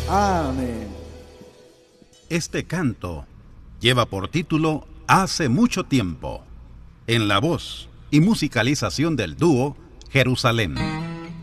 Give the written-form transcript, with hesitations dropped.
Amén. Este canto lleva por título Hace mucho tiempo, en la voz y musicalización del dúo Jerusalén.